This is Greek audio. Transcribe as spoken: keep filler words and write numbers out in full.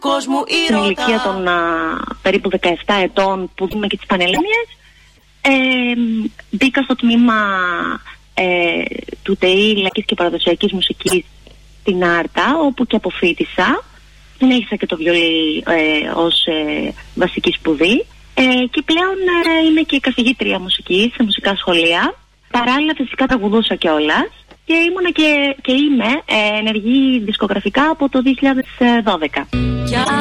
Στην ηλικία των α, περίπου δεκαεπτά ετών που δούμε και τις Πανελλήνιες, ε, μπήκα στο τμήμα ε, του ΤΕΙ Λαϊκής και Παραδοσιακής Μουσικής στην Άρτα, όπου και αποφοίτησα. Συνέχισα και το βιολί ε, ως ε, βασική σπουδή ε, και πλέον ε, είμαι και καθηγήτρια μουσικής σε μουσικά σχολεία. Παράλληλα φυσικά τραγουδούσα κιόλας και ήμουνα και, και είμαι ε, ενεργή δισκογραφικά από το δύο χιλιάδες δώδεκα.